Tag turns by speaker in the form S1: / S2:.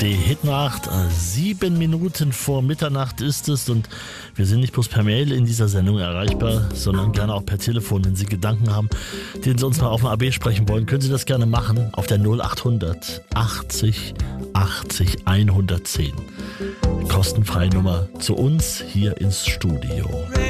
S1: Die Hitnacht, 7 Minuten vor Mitternacht ist es und wir sind nicht bloß per Mail in dieser Sendung erreichbar, sondern gerne auch per Telefon. Wenn Sie Gedanken haben, den Sie uns mal auf dem AB sprechen wollen, können Sie das gerne machen auf der 0800 80 80 110. Kostenfreie Nummer zu uns hier ins Studio.